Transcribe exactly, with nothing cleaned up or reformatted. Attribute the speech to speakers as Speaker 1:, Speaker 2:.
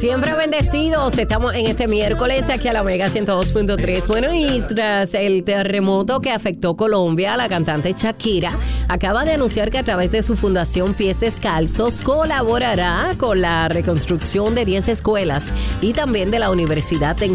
Speaker 1: Siempre bendecidos. Estamos en este miércoles aquí a la Mega ciento dos punto tres. Bueno, y tras el terremoto que afectó Colombia, la cantante Shakira acaba de anunciar que a través de su fundación Pies Descalzos colaborará con la reconstrucción de diez escuelas y también de la Universidad Tecnológica